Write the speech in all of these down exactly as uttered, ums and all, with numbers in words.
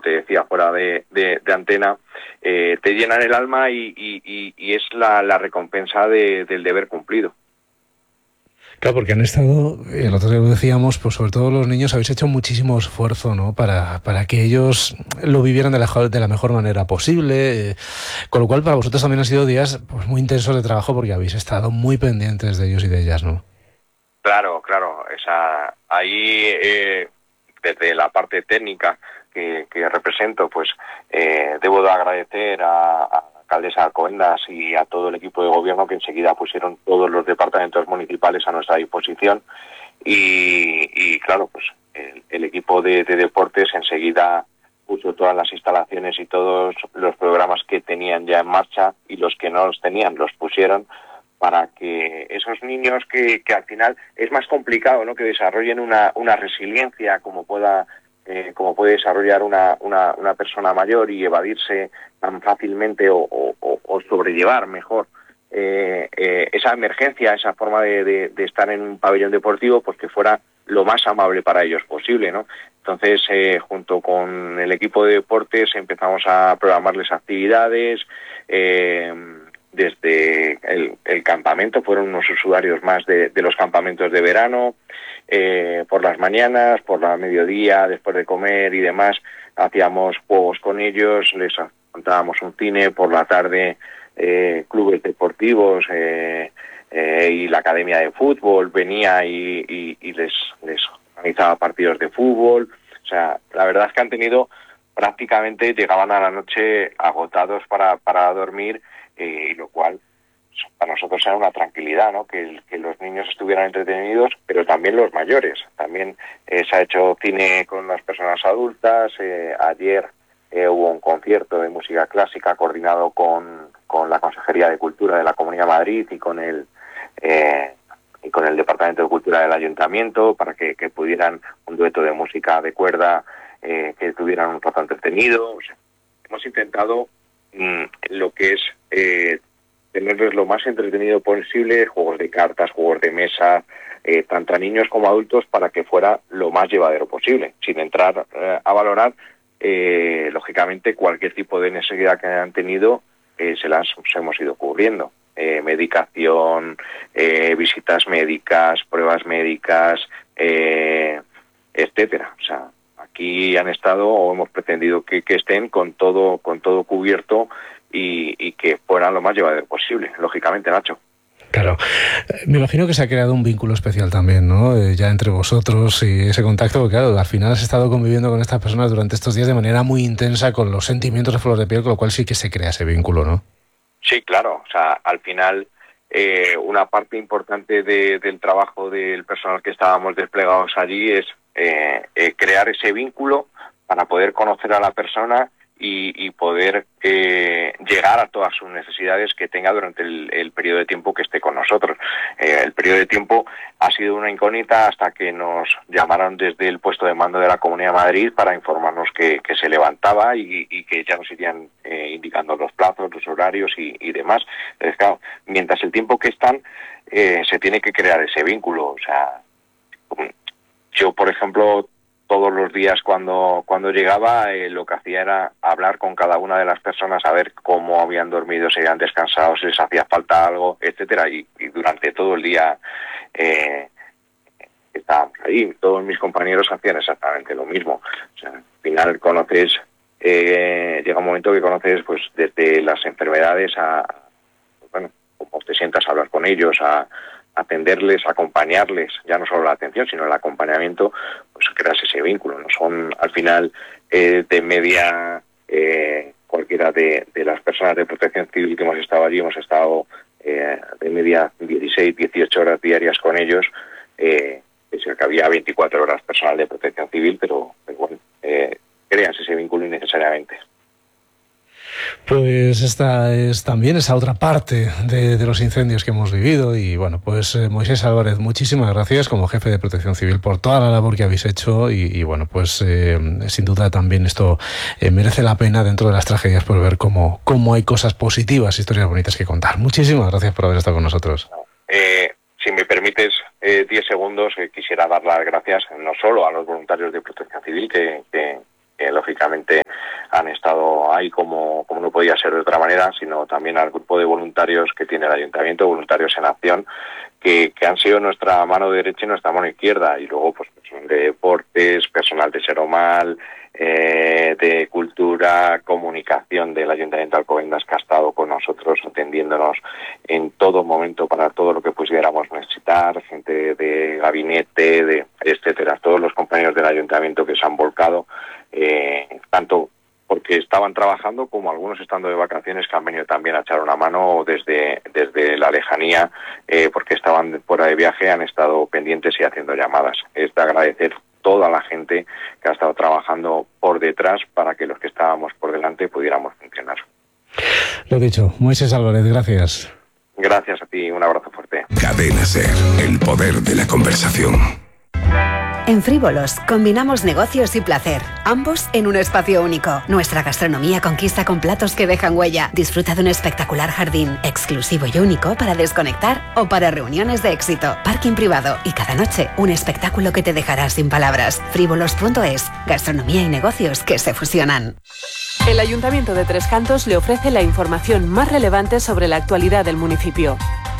te decía fuera de, de, de antena, eh, te llenan el alma y, y, y es la, la recompensa de, del deber cumplido. Claro, porque han estado, el otro día lo decíamos, pues sobre todo los niños habéis hecho muchísimo esfuerzo, ¿no? Para, para que ellos lo vivieran de la, de la mejor manera posible, eh, con lo cual para vosotros también han sido días pues muy intensos de trabajo porque habéis estado muy pendientes de ellos y de ellas, ¿no? Claro, claro, esa, ahí eh, desde la parte técnica que, que represento, pues eh, debo de agradecer a, a alcaldesa Alcobendas y a todo el equipo de gobierno que enseguida pusieron todos los departamentos municipales a nuestra disposición y, y claro, pues el, el equipo de, de deportes enseguida puso todas las instalaciones y todos los programas que tenían ya en marcha y los que no los tenían los pusieron para que esos niños que, que al final es más complicado, ¿no?, que desarrollen una, una resiliencia como pueda Eh, como puede desarrollar una, una, una persona mayor y evadirse tan fácilmente o, o, o sobrellevar mejor eh, eh, esa emergencia, esa forma de, de, de estar en un pabellón deportivo, pues que fuera lo más amable para ellos posible, ¿no? Entonces, eh, junto con el equipo de deportes empezamos a programarles actividades, eh, desde el, el campamento, fueron unos usuarios más de, de los campamentos de verano, eh, por las mañanas, por la mediodía, después de comer y demás, hacíamos juegos con ellos, les contábamos un cine, por la tarde eh, clubes deportivos eh, eh, y la academia de fútbol venía y, y, y les, les organizaba partidos de fútbol. O sea, la verdad es que han tenido, prácticamente llegaban a la noche agotados para, para dormir, eh, y lo cual para nosotros era una tranquilidad, ¿no?, que, que los niños estuvieran entretenidos, pero también los mayores. También eh, se ha hecho cine con las personas adultas. Eh, ayer eh, hubo un concierto de música clásica coordinado con, con la Consejería de Cultura de la Comunidad de Madrid y con el eh, y con el Departamento de Cultura del Ayuntamiento para que, que pudieran un dueto de música de cuerda, eh, que tuvieran un rato entretenido. O sea, hemos intentado mmm, lo que es eh, tenerles lo más entretenido posible, juegos de cartas, juegos de mesa, eh, tanto a niños como a adultos, para que fuera lo más llevadero posible, sin entrar eh, a valorar, eh, lógicamente, cualquier tipo de necesidad que hayan tenido, eh, se las hemos ido cubriendo. Eh, medicación, eh, visitas médicas, pruebas médicas, eh, etcétera. O sea, aquí han estado, o hemos pretendido que, que estén con todo, con todo cubierto, Y, y que fueran lo más llevadero posible, lógicamente, Nacho. Claro. Me imagino que se ha creado un vínculo especial también, ¿no? Eh, ya entre vosotros y ese contacto, porque claro, al final has estado conviviendo con estas personas durante estos días de manera muy intensa, con los sentimientos a flor de piel, con lo cual sí que se crea ese vínculo, ¿no? Sí, claro. O sea, al final, eh, una parte importante de, del trabajo del personal que estábamos desplegados allí es eh, eh, crear ese vínculo para poder conocer a la persona Y, y poder eh, llegar a todas sus necesidades que tenga durante el, el periodo de tiempo que esté con nosotros. Eh, el periodo de tiempo ha sido una incógnita hasta que nos llamaron desde el puesto de mando de la Comunidad de Madrid para informarnos que, que se levantaba y, y que ya nos irían eh, indicando los plazos, los horarios y, y demás. Entonces, claro, mientras el tiempo que están, eh, se tiene que crear ese vínculo. O sea, yo, por ejemplo, todos los días cuando cuando llegaba, eh, lo que hacía era hablar con cada una de las personas, a ver cómo habían dormido, si habían descansado, si les hacía falta algo, etcétera. Y, y durante todo el día eh, estábamos ahí. Todos mis compañeros hacían exactamente lo mismo. O sea, al final conoces, eh, llega un momento que conoces, pues, desde las enfermedades a, bueno, cómo te sientas a hablar con ellos, a atenderles, acompañarles, ya no solo la atención, sino el acompañamiento, pues creas ese vínculo. No son, al final, eh, de media, eh, cualquiera de, de las personas de protección civil que hemos estado allí, hemos estado eh, de media dieciséis, dieciocho horas diarias con ellos, eh, es el que había veinticuatro horas personal de protección civil, pero, pero bueno, eh, creas ese vínculo innecesariamente. Pues esta es también esa otra parte de, de los incendios que hemos vivido y bueno, pues eh, Moisés Álvarez, muchísimas gracias como jefe de Protección Civil por toda la labor que habéis hecho y, y bueno, pues eh, sin duda también esto eh, merece la pena dentro de las tragedias por ver cómo, cómo hay cosas positivas, historias bonitas que contar. Muchísimas gracias por haber estado con nosotros. Eh, si me permites eh, diez segundos, eh, quisiera dar las gracias no solo a los voluntarios de Protección Civil que, que, que lógicamente han estado ahí como, como no podía ser de otra manera, sino también al grupo de voluntarios que tiene el Ayuntamiento, Voluntarios en Acción, que, que han sido nuestra mano derecha y nuestra mano izquierda, y luego pues personal de deportes, personal de Seromal, eh, de cultura, comunicación del Ayuntamiento de Alcobendas, que ha estado con nosotros atendiéndonos en todo momento para todo lo que pudiéramos necesitar, gente de gabinete, de etcétera, todos los compañeros del Ayuntamiento que se han volcado, eh, tanto porque estaban trabajando como algunos estando de vacaciones, que han venido también a echar una mano desde, desde la lejanía, eh, porque estaban fuera de viaje, han estado pendientes y haciendo llamadas. Es de agradecer toda la gente que ha estado trabajando por detrás para que los que estábamos por delante pudiéramos funcionar. Lo dicho, Moisés Álvarez, gracias. Gracias a ti, un abrazo fuerte. Cadena SER, el poder de la conversación. En Frívolos combinamos negocios y placer, ambos en un espacio único. Nuestra gastronomía conquista con platos que dejan huella. Disfruta de un espectacular jardín, exclusivo y único para desconectar o para reuniones de éxito. Parking privado y cada noche un espectáculo que te dejará sin palabras. Frívolos punto es, gastronomía y negocios que se fusionan. El Ayuntamiento de Tres Cantos le ofrece la información más relevante sobre la actualidad del municipio.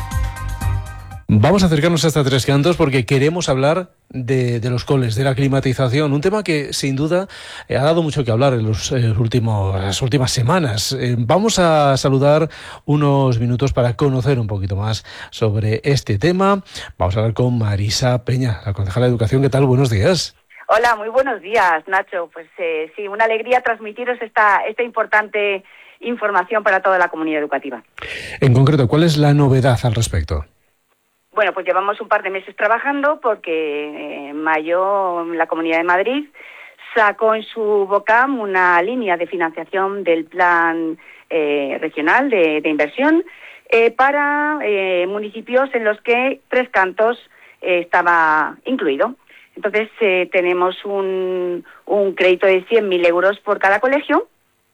Vamos a acercarnos hasta Tres Cantos porque queremos hablar de, de los coles, de la climatización, un tema que sin duda eh, ha dado mucho que hablar en los, eh, últimos, las últimas semanas. Eh, vamos a saludar unos minutos para conocer un poquito más sobre este tema. Vamos a hablar con Marisa Peña, la concejala de Educación. ¿Qué tal? Buenos días. Hola, muy buenos días, Nacho. Pues eh, sí, una alegría transmitiros esta, esta importante información para toda la comunidad educativa. En concreto, ¿cuál es la novedad al respecto? Bueno, pues llevamos un par de meses trabajando porque en mayo la Comunidad de Madrid sacó en su BOCAM una línea de financiación del Plan eh, Regional de, de Inversión eh, para eh, municipios en los que Tres Cantos eh, estaba incluido. Entonces eh, tenemos un, un crédito de cien mil euros por cada colegio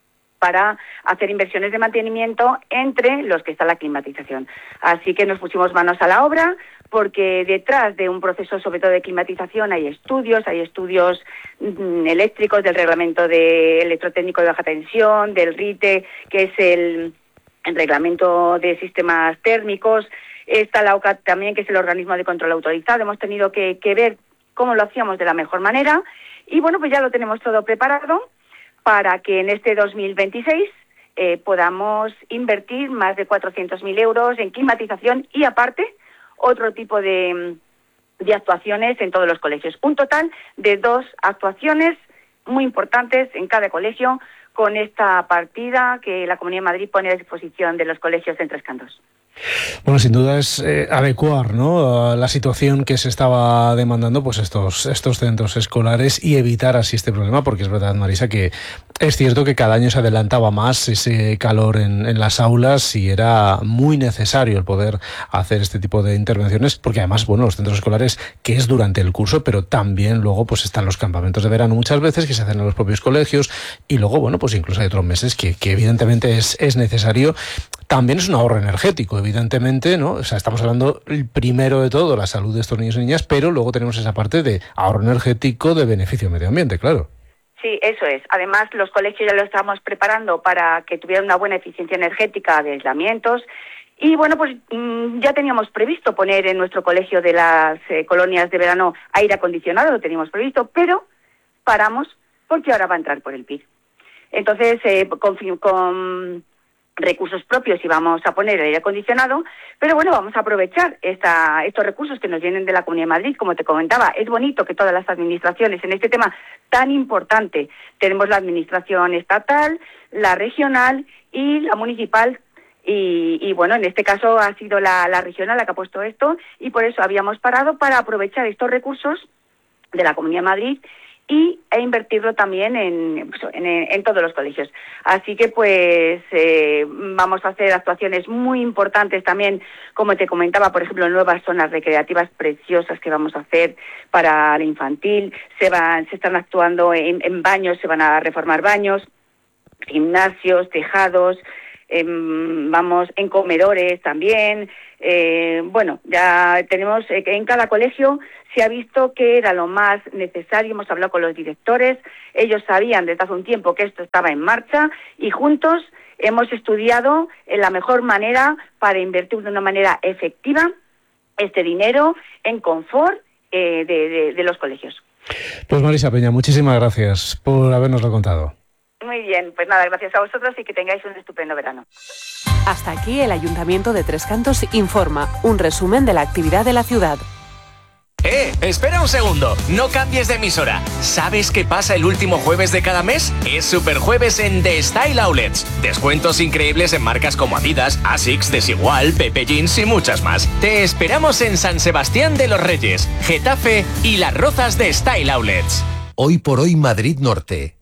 para hacer inversiones de mantenimiento entre los que está la climatización. Así que nos pusimos manos a la obra, porque detrás de un proceso sobre todo de climatización hay estudios, hay estudios mm, eléctricos del reglamento de electrotécnico de baja tensión, del RITE, que es el, el reglamento de sistemas térmicos, está la O C A también, que es el organismo de control autorizado. Hemos tenido que, que ver cómo lo hacíamos de la mejor manera y bueno, pues ya lo tenemos todo preparado para que en este dos mil veintiséis eh, podamos invertir más de cuatrocientos mil euros en climatización y aparte otro tipo de, de actuaciones en todos los colegios. Un total de dos actuaciones muy importantes en cada colegio con esta partida que la Comunidad de Madrid pone a disposición de los colegios en Tres Cantos. Bueno, sin duda es eh, adecuar, ¿no?, a la situación que se estaba demandando, pues estos estos centros escolares y evitar así este problema, porque es verdad, Marisa, que es cierto que cada año se adelantaba más ese calor en, en las aulas y era muy necesario el poder hacer este tipo de intervenciones, porque además, bueno, los centros escolares, que es durante el curso, pero también luego pues están los campamentos de verano muchas veces que se hacen en los propios colegios y luego, bueno, pues incluso hay otros meses que, que evidentemente es, es necesario. También es un ahorro energético, evidentemente, ¿no? O sea, estamos hablando primero de todo la salud de estos niños y niñas, pero luego tenemos esa parte de ahorro energético, de beneficio al medio ambiente, claro. Sí, eso es. Además, los colegios ya lo estamos preparando para que tuvieran una buena eficiencia energética de aislamientos. Y bueno, pues mmm, ya teníamos previsto poner en nuestro colegio de las eh, colonias de verano aire acondicionado, lo teníamos previsto, pero paramos porque ahora va a entrar por el P I B. Entonces, eh, con... con recursos propios y vamos a poner el aire acondicionado, pero bueno, vamos a aprovechar esta, estos recursos que nos vienen de la Comunidad de Madrid, como te comentaba. Es bonito que todas las administraciones en este tema tan importante, tenemos la administración estatal, la regional y la municipal, y, y bueno, en este caso ha sido la, la regional la que ha puesto esto, y por eso habíamos parado para aprovechar estos recursos de la Comunidad de Madrid y e invertirlo también en, en, en todos los colegios. Así que pues eh, vamos a hacer actuaciones muy importantes también, como te comentaba, por ejemplo, nuevas zonas recreativas preciosas que vamos a hacer para la infantil, se van, se están actuando en, en baños, se van a reformar baños, gimnasios, tejados, eh, vamos, en comedores también. Eh, bueno, ya tenemos eh, que en cada colegio se ha visto que era lo más necesario. Hemos hablado con los directores, ellos sabían desde hace un tiempo que esto estaba en marcha y juntos hemos estudiado la mejor manera para invertir de una manera efectiva este dinero en confort eh, de, de, de los colegios. Pues Marisa Peña, muchísimas gracias por habernoslo contado. Muy bien, pues nada, gracias a vosotros y que tengáis un estupendo verano. Hasta aquí el Ayuntamiento de Tres Cantos informa, un resumen de la actividad de la ciudad. ¡Eh! Espera un segundo, no cambies de emisora. ¿Sabes qué pasa el último jueves de cada mes? Es Superjueves en The Style Outlets. Descuentos increíbles en marcas como Adidas, Asics, Desigual, Pepe Jeans y muchas más. Te esperamos en San Sebastián de los Reyes, Getafe y Las Rozas de Style Outlets. Hoy por hoy Madrid Norte.